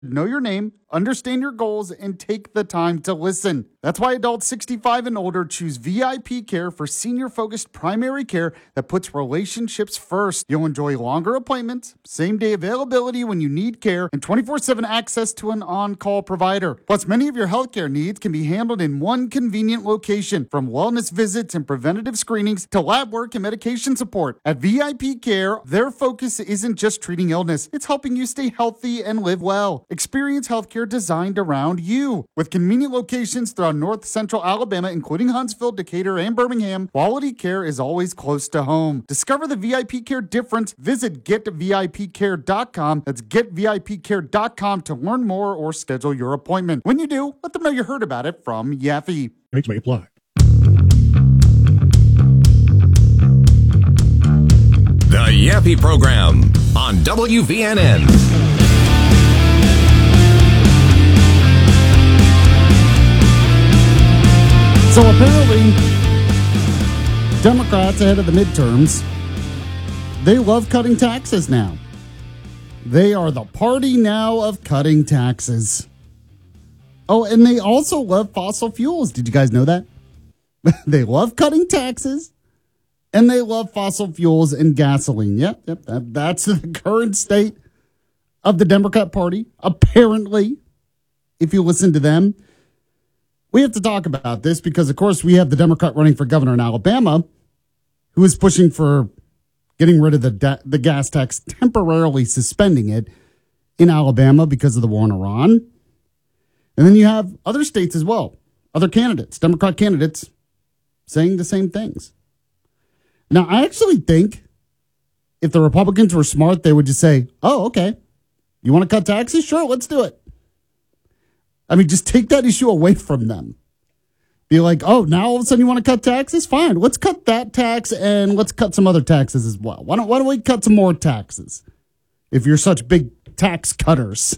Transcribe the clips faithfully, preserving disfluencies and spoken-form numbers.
Know your name, understand your goals, and take the time to listen. That's why adults sixty-five and older choose V I P Care for senior-focused primary care that puts relationships first. You'll enjoy longer appointments, same-day availability when you need care, and twenty-four seven access to an on-call provider. Plus, many of your healthcare needs can be handled in one convenient location, from wellness visits and preventative screenings to lab work and medication support. At V I P Care, their focus isn't just treating illness, it's helping you stay healthy and live well. Experience healthcare designed around you. With convenient locations throughout North Central Alabama, including Huntsville, Decatur, and Birmingham, quality care is always close to home. Discover the V I P Care difference. Visit get V I P care dot com. That's get V I P care dot com to learn more or schedule your appointment. When you do, let them know you heard about it from Yaffe. Rates may apply. The Yaffe Program on W V N N. So apparently, Democrats ahead of the midterms, they love cutting taxes now. They are the party now of cutting taxes. Oh, and they also love fossil fuels. Did you guys know that? They love cutting taxes, and they love fossil fuels and gasoline. Yep, yep, that, that's the current state of the Democrat Party, apparently, if you listen to them. We have to talk about this because, of course, we have the Democrat running for governor in Alabama who is pushing for getting rid of the da- the gas tax, temporarily suspending it in Alabama because of the war in Iran. And then you have other states as well, other candidates, Democrat candidates, saying the same things. Now, I actually think if the Republicans were smart, they would just say, oh, okay, you want to cut taxes? Sure, let's do it. I mean, just take that issue away from them. Be like, oh, now all of a sudden you want to cut taxes? Fine, let's cut that tax and let's cut some other taxes as well. Why don't, why don't we cut some more taxes if you're such big tax cutters?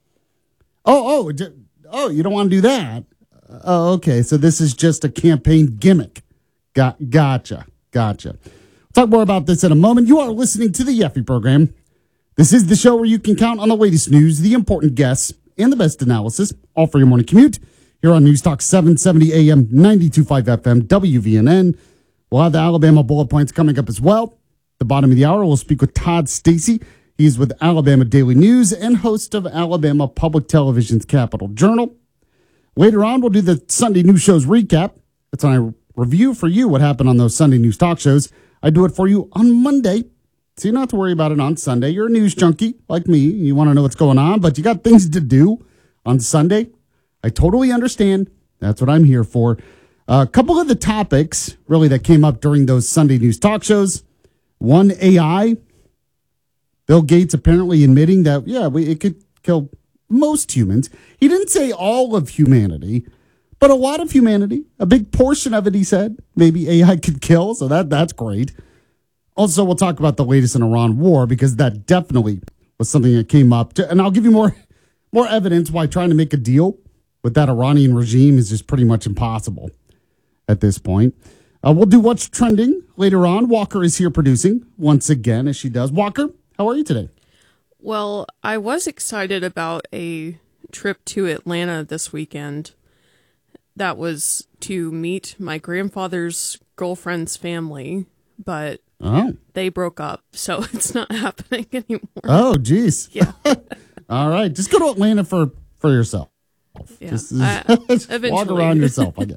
Oh, oh, oh, you don't want to do that? Oh, okay, so this is just a campaign gimmick. Got, gotcha, gotcha. We'll talk more about this in a moment. You are listening to the Yaffe Program. This is the show where you can count on the latest news, the important guests, and the best analysis, all for your morning commute, here on News Talk seven seventy A M, ninety-two point five F M, W V N N. We'll have the Alabama Bullet Points coming up as well. At the bottom of the hour, we'll speak with Todd Stacy. He's with Alabama Daily News and host of Alabama Public Television's Capital Journal. Later on, we'll do the Sunday News Shows recap. That's when I review for you what happened on those Sunday News Talk shows. I do it for you on Monday, so you don't have to worry about it on Sunday. You're a news junkie like me. You want to know what's going on, but you got things to do on Sunday. I totally understand. That's what I'm here for. A couple of the topics, really, that came up during those Sunday News Talk shows. One, A I. Bill Gates apparently admitting that, yeah, we, it could kill most humans. He didn't say all of humanity, but a lot of humanity. A big portion of it, he said, maybe A I could kill, so that that's great. Also, we'll talk about the latest in Iran war because that definitely was something that came up. To, and I'll give you more, more evidence why trying to make a deal with that Iranian regime is just pretty much impossible at this point. Uh, we'll do What's Trending later on. Walker is here producing once again, as she does. Walker, how are you today? Well, I was excited about a trip to Atlanta this weekend. That was to meet my grandfather's girlfriend's family, but oh. they broke up, so it's not happening anymore. Oh, geez. Yeah. All right. Just go to Atlanta for, for yourself. Yeah. Just, I, just walk around yourself, I guess.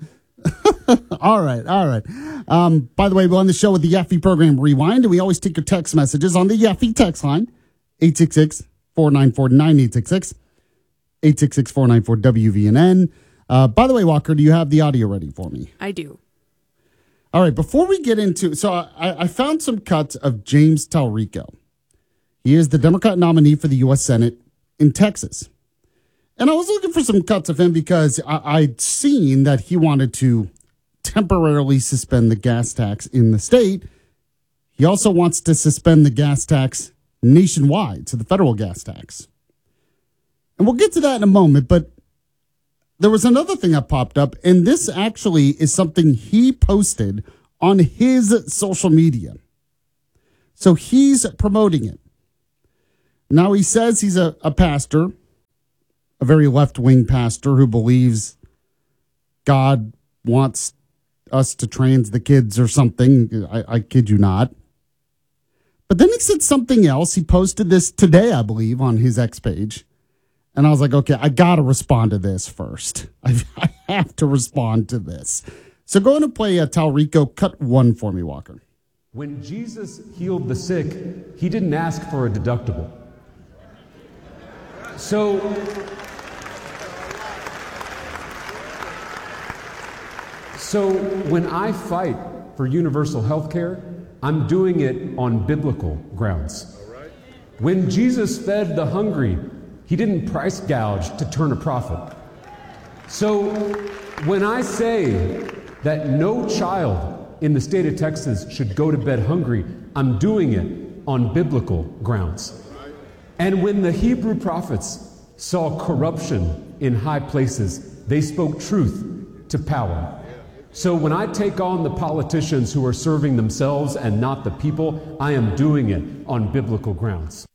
all right. All right. Um, by the way, we're on the show with the Yaffe Program Rewind, and we always take your text messages on the Yaffe text line, eight six six, four nine four, nine eight six six, eight six six, four nine four, W V N N. Uh, by the way, Walker, do you have the audio ready for me? I do. All right, before we get into, so I, I found some cuts of James Talrico. He is the Democrat nominee for the U S Senate in Texas. And I was looking for some cuts of him because I, I'd seen that he wanted to temporarily suspend the gas tax in the state. He also wants to suspend the gas tax nationwide, so the federal gas tax. And we'll get to that in a moment, but there was another thing that popped up, and this actually is something he posted on his social media. So he's promoting it. Now, he says he's a, a pastor a very left-wing pastor who believes God wants us to trans the kids or something. I, I kid you not. But then he said something else. He posted this today, I believe, on his X page. And I was like, okay, I got to respond to this first. I, I have to respond to this. So go ahead and play uh, Talrico cut one for me, Walker. When Jesus healed the sick, he didn't ask for a deductible. So, so when I fight for universal health care, I'm doing it on biblical grounds. When Jesus fed the hungry, he didn't price gouge to turn a profit. So when I say that no child in the state of Texas should go to bed hungry, I'm doing it on biblical grounds. And when the Hebrew prophets saw corruption in high places, they spoke truth to power. So when I take on the politicians who are serving themselves and not the people, I am doing it on biblical grounds.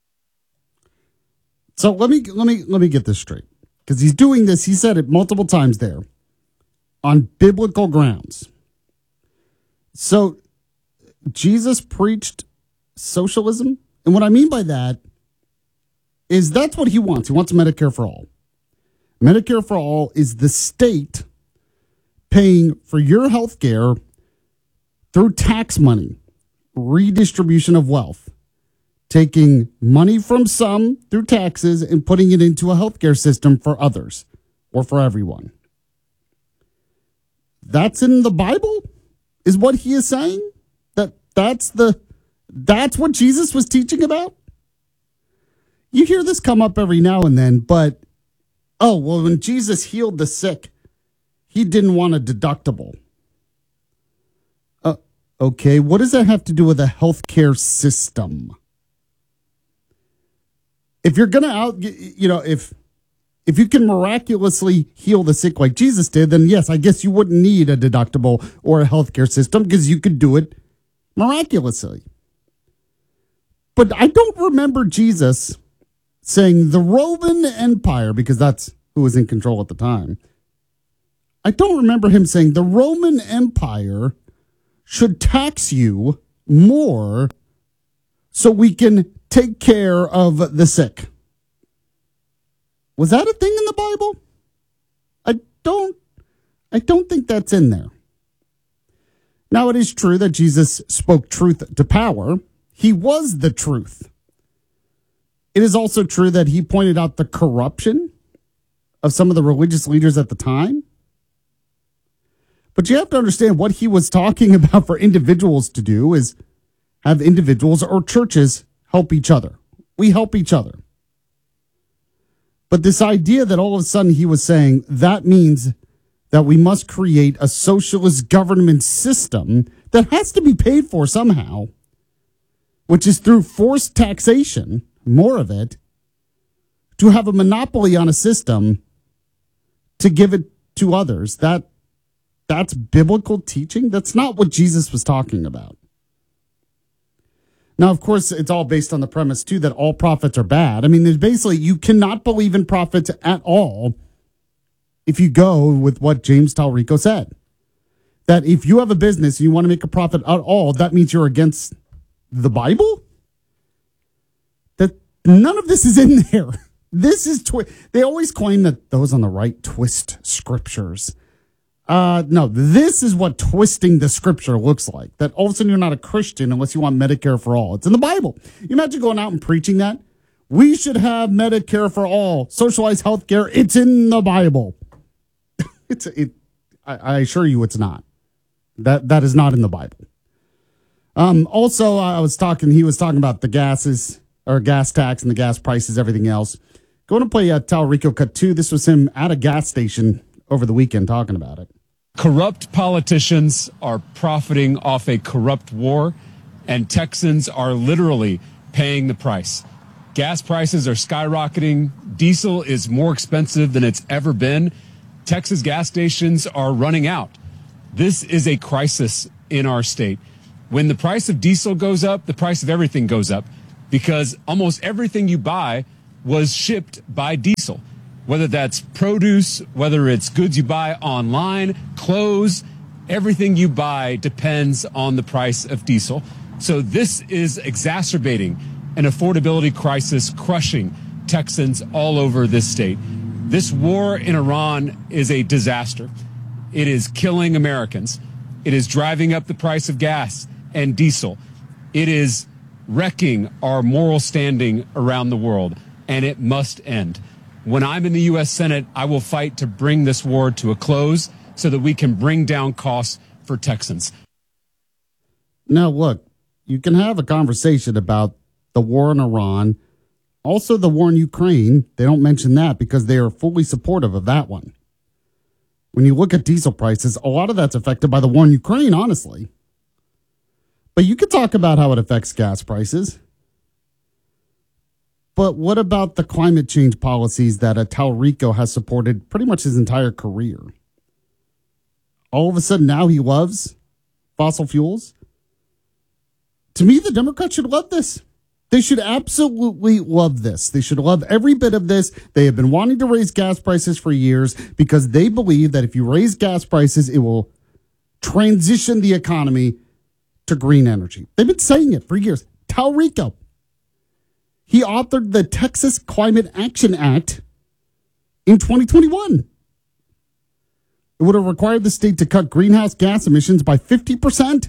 So let me let me let me get this straight, because he's doing this. He said it multiple times there, on biblical grounds. So Jesus preached socialism, and what I mean by that is that's what he wants. He wants Medicare for all. Medicare for all is the state paying for your health care through tax money, redistribution of wealth, taking money from some through taxes and putting it into a healthcare system for others or for everyone. That's in the Bible, is what he is saying. That that's the that's what Jesus was teaching about. You hear this come up every now and then, but oh, well, when Jesus healed the sick, he didn't want a deductible. Uh, okay, what does that have to do with a healthcare system? If you're going to out, you know, if if you can miraculously heal the sick like Jesus did, then yes, I guess you wouldn't need a deductible or a healthcare system because you could do it miraculously. But I don't remember Jesus saying the Roman Empire, because that's who was in control at the time. I don't remember him saying the Roman Empire should tax you more so we can take care of the sick. Was that a thing in the Bible? I don't, I don't think that's in there. Now, it is true that Jesus spoke truth to power. He was the truth. It is also true that he pointed out the corruption of some of the religious leaders at the time. But you have to understand what he was talking about for individuals to do is have individuals or churches help each other. We help each other. But this idea that all of a sudden he was saying that means that we must create a socialist government system that has to be paid for somehow, which is through forced taxation, more of it, to have a monopoly on a system to give it to others. That that's biblical teaching. That's not what Jesus was talking about. Now, of course, it's all based on the premise, too, that all prophets are bad. I mean, there's basically, you cannot believe in prophets at all if you go with what James Talrico said. That if you have a business and you want to make a profit at all, that means you're against the Bible? That none of this is in there. This is, twi- they always claim that those on the right twist scriptures. Uh, no, this is what twisting the scripture looks like. That all of a sudden you're not a Christian unless you want Medicare for all. It's in the Bible. You imagine going out and preaching that? We should have Medicare for all, socialized health care. It's in the Bible. it's it. I, I assure you, it's not. That that is not in the Bible. Um. Also, I was talking. He was talking about the gases or gas tax and the gas prices, everything else. Going to play uh, Talrico cut two. This was him at a gas station over the weekend talking about it. Corrupt politicians are profiting off a corrupt war, and Texans are literally paying the price. Gas prices are skyrocketing. Diesel is more expensive than it's ever been. Texas gas stations are running out. This is a crisis in our state. When the price of diesel goes up, the price of everything goes up because almost everything you buy was shipped by diesel. whether that's produce, whether it's goods you buy online, clothes, everything you buy depends on the price of diesel. So this is exacerbating an affordability crisis, crushing Texans all over this state. This war in Iran is a disaster. It is killing Americans. It is driving up the price of gas and diesel. It is wrecking our moral standing around the world, and it must end. When I'm in the U S Senate, I will fight to bring this war to a close so that we can bring down costs for Texans. Now, look, you can have a conversation about the war in Iran, also the war in Ukraine. They don't mention that because they are fully supportive of that one. When you look at diesel prices, a lot of that's affected by the war in Ukraine, honestly. But you could talk about how it affects gas prices. But what about the climate change policies that Talrico has supported pretty much his entire career? All of a sudden now he loves fossil fuels? To me, the Democrats should love this. They should absolutely love this. They should love every bit of this. They have been wanting to raise gas prices for years because they believe that if you raise gas prices, it will transition the economy to green energy. They've been saying it for years. Talrico, he authored the Texas Climate Action Act in twenty twenty-one. It would have required the state to cut greenhouse gas emissions by fifty percent.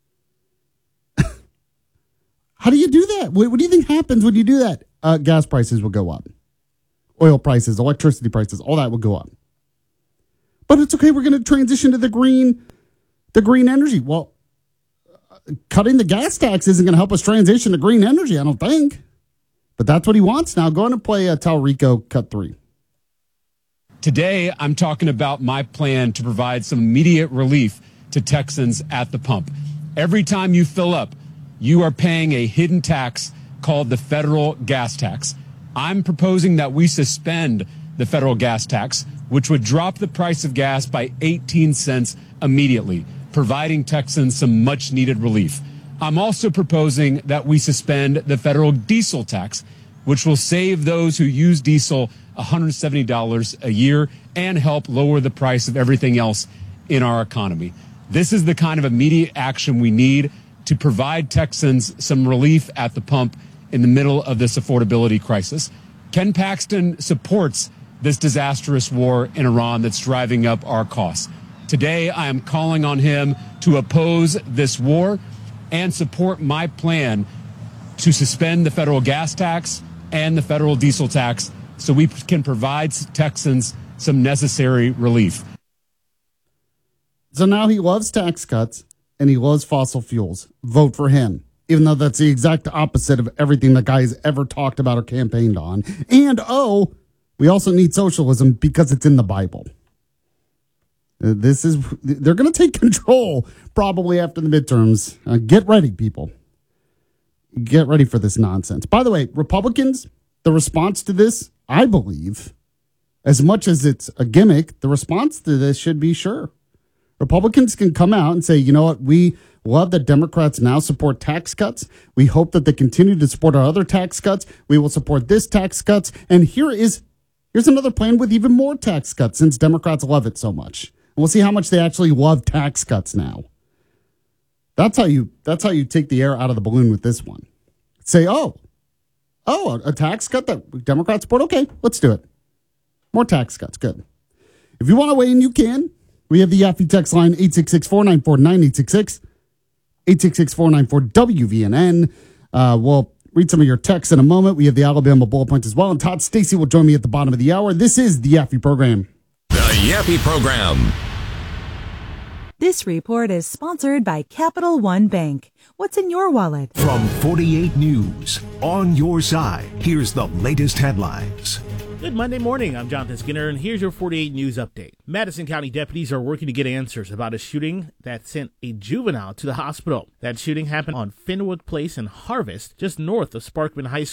How do you do that? What, what do you think happens when you do that? Uh, gas prices will go up. Oil prices, electricity prices, all that will go up. But it's okay. We're going to transition to the green, the green energy. Well, uh, cutting the gas tax isn't going to help us transition to green energy, I don't think. But that's what he wants now. Go on and play uh, Talrico Cut three. Today, I'm talking about my plan to provide some immediate relief to Texans at the pump. Every time you fill up, you are paying a hidden tax called the federal gas tax. I'm proposing that we suspend the federal gas tax, which would drop the price of gas by eighteen cents immediately, providing Texans some much needed relief. I'm also proposing that we suspend the federal diesel tax, which will save those who use diesel one hundred seventy dollars a year and help lower the price of everything else in our economy. This is the kind of immediate action we need to provide Texans some relief at the pump in the middle of this affordability crisis. Ken Paxton supports this disastrous war in Iran that's driving up our costs. Today, I am calling on him to oppose this war and support my plan to suspend the federal gas tax and the federal diesel tax so we can provide Texans some necessary relief. So now he loves tax cuts and he loves fossil fuels. Vote for him, even though that's the exact opposite of everything the guy has ever talked about or campaigned on. And, oh, we also need socialism because it's in the Bible. This is, they're going to take control probably after the midterms. Uh, get ready, people. Get ready for this nonsense. By the way, Republicans, the response to this, I believe, as much as it's a gimmick, the response to this should be sure. Republicans can come out and say, you know what, we love that Democrats now support tax cuts. We hope that they continue to support our other tax cuts. We will support this tax cuts. And here is, here's another plan with even more tax cuts since Democrats love it so much. And we'll see how much they actually love tax cuts now. That's how you, that's how you take the air out of the balloon with this one. Say, oh, oh, a tax cut that Democrats support? Okay, let's do it. More tax cuts, good. If you want to weigh in, you can. We have the Yaffe text line, eight six six, four nine four, nine eight six six, eight six six, four nine four, W V N N. Uh, we'll read some of your texts in a moment. We have the Alabama bullet points as well. And Todd Stacy will join me at the bottom of the hour. This is the Yaffe Program. The Yaffe Program. This report is sponsored by Capital One Bank. What's in your wallet? From forty-eight News, on your side, here's the latest headlines. Good Monday morning. I'm Jonathan Skinner, and here's your forty-eight News update. Madison County deputies are working to get answers about a shooting that sent a juvenile to the hospital. That shooting happened on Fenwood Place in Harvest, just north of Sparkman High School.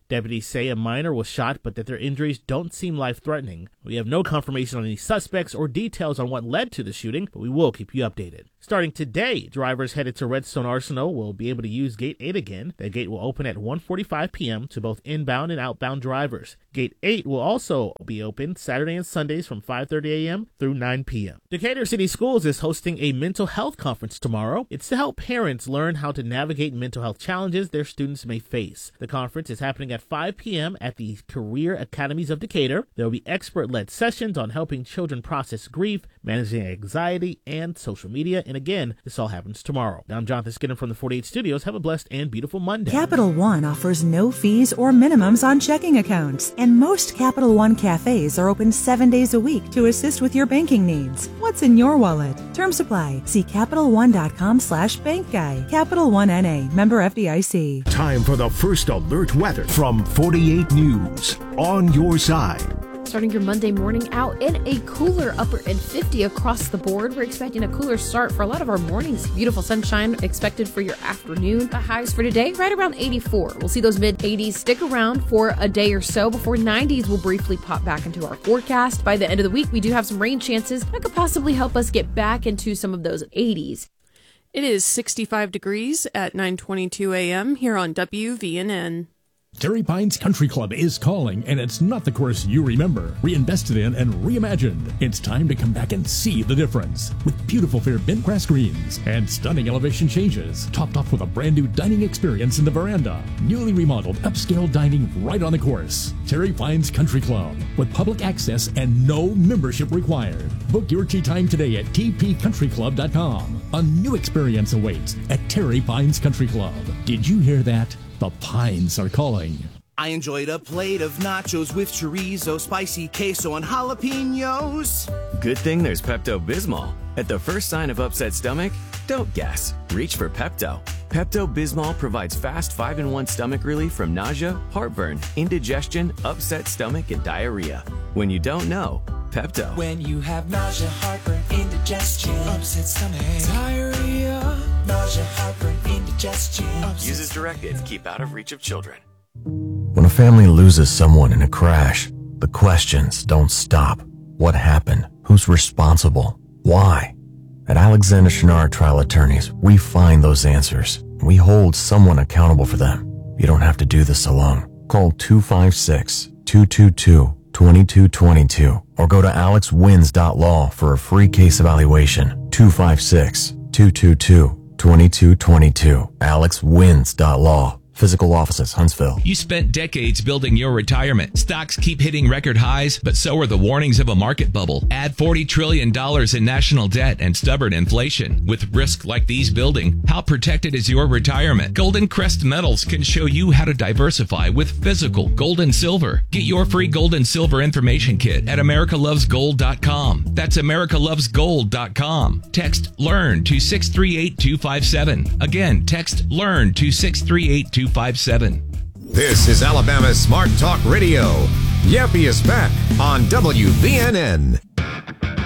Deputies say a minor was shot, but that their injuries don't seem life-threatening. We have no confirmation on any suspects or details on what led to the shooting, but we will keep you updated. Starting today, drivers headed to Redstone Arsenal will be able to use Gate eight again. That gate will open at one forty-five p.m. to both inbound and outbound drivers. Gate eight will also be open Saturday and Sundays from five thirty a.m. through nine p.m. Decatur City Schools is hosting a mental health conference tomorrow. It's to help parents learn how to navigate mental health challenges their students may face. The conference is happening at five p.m. at the Career Academies of Decatur. There will be expert-led sessions on helping children process grief, managing anxiety, and social media. And again, this all happens tomorrow. Now, I'm Jonathan Skinner from the forty-eight Studios. Have a blessed and beautiful Monday. Capital One offers no fees or minimums on checking accounts, and most Capital One cafes are open seven days a week to assist with your banking needs. What's in your wallet? Terms apply. See Capital One dot com slash bank guy. Capital One N A, member F D I C. Time for the first alert weather from forty-eight News. On your side. Starting your Monday morning out in a cooler upper and fifty across the board. We're expecting a cooler start for a lot of our mornings. Beautiful sunshine expected for your afternoon. The highs for today, right around eighty-four. We'll see those mid eighties stick around for a day or so before nineties will briefly pop back into our forecast. By the end of the week, we do have some rain chances that could possibly help us get back into some of those eighties. It is sixty-five degrees at nine twenty-two a.m. here on W V N N. Terry Pines Country Club is calling, and it's not the course you remember. Reinvested in and reimagined. It's time to come back and see the difference. With beautiful fair bent grass greens and stunning elevation changes, topped off with a brand new dining experience in the veranda. Newly remodeled upscale dining right on the course. Terry Pines Country Club, with public access and no membership required. Book your tea time today at t p country club dot com. A new experience awaits at Terry Pines Country Club. Did you hear that? The Pines are calling. I enjoyed a plate of nachos with chorizo, spicy queso, and jalapenos. Good thing there's Pepto-Bismol. At the first sign of upset stomach, don't guess. Reach for Pepto. Pepto-Bismol provides fast five in one stomach relief from nausea, heartburn, indigestion, upset stomach, and diarrhea. When you don't know, Pepto. When you have nausea, heartburn, indigestion, upset stomach, diarrhea, nausea, heartburn, indigestion. Use as directed. Keep out of reach of children. When a family loses someone in a crash, the questions don't stop. What happened? Who's responsible? Why? At Alexander Chenard Trial Attorneys, we find those answers. We hold someone accountable for them. You don't have to do this alone. Call two five six, two two two, two two two two or go to alex wins dot law for a free case evaluation. two five six, two two two, two two two two. alex wins dot law. Physical offices, Huntsville. You spent decades building your retirement. Stocks keep hitting record highs, but so are the warnings of a market bubble. Add forty trillion dollars in national debt and stubborn inflation. With risk like these building, how protected is your retirement? Golden Crest Metals can show you how to diversify with physical gold and silver. Get your free gold and silver information kit at america loves gold dot com. That's america loves gold dot com. Text LEARN to six three eight two five seven. Again, text LEARN to six three eight two five seven. This is Alabama's Smart Talk Radio. Yappy is back on W V N N.